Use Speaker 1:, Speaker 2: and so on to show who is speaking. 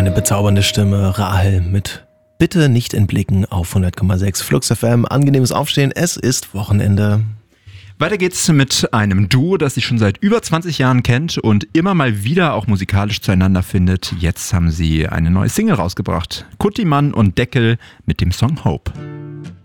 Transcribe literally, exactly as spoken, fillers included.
Speaker 1: eine bezaubernde Stimme, Rahel mit Bitte nicht entblicken auf hundert Komma sechs Flux F M. Angenehmes Aufstehen, es ist Wochenende.
Speaker 2: Weiter geht's mit einem Duo, das sich schon seit über zwanzig Jahren kennt und immer mal wieder auch musikalisch zueinander findet. Jetzt haben sie eine neue Single rausgebracht. Kuttimann und Deckel mit dem Song Hope.